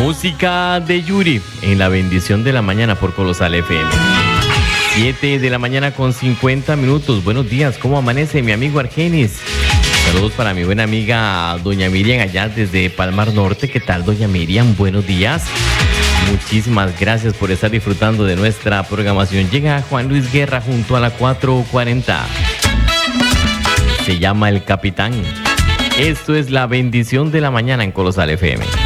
Música de Yuri en la bendición de la mañana por Colosal FM. 7 de la mañana con 50 minutos. Buenos días, ¿cómo amanece mi amigo Argenis? Saludos para mi buena amiga doña Miriam allá desde Palmar Norte. ¿Qué tal, doña Miriam? Buenos días. Muchísimas gracias por estar disfrutando de nuestra programación. Llega Juan Luis Guerra junto a la 440. Se llama El Capitán. Esto es la bendición de la mañana en Colosal FM.